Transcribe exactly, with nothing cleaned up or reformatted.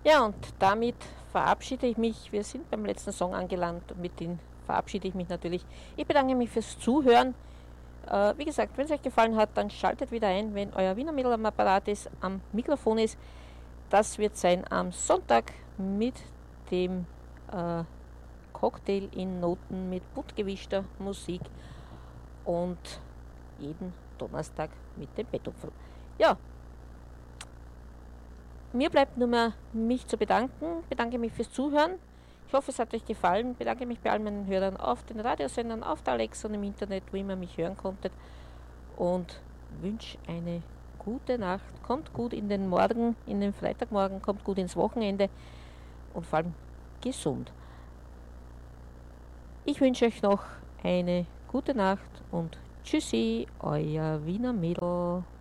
Ja, und damit verabschiede ich mich. Wir sind beim letzten Song angelangt und mit dem verabschiede ich mich natürlich. Ich bedanke mich fürs Zuhören. Äh, wie gesagt, wenn es euch gefallen hat, dann schaltet wieder ein, wenn euer Wiener Mädel am Apparat ist, am Mikrofon ist. Das wird sein am Sonntag mit dem äh, Cocktail in Noten mit bunt gewischter Musik und jeden Donnerstag mit dem Bettopfer. Ja, mir bleibt nur mehr, mich zu bedanken. Bedanke mich fürs Zuhören. Ich hoffe, es hat euch gefallen. Bedanke mich bei all meinen Hörern auf den Radiosendern, auf der Alexa und im Internet, wo immer mich hören konntet. Und wünsche eine gute Nacht. Kommt gut in den Morgen, in den Freitagmorgen, kommt gut ins Wochenende und vor allem gesund. Ich wünsche euch noch eine gute Nacht und tschüssi, euer Wiener Mädel.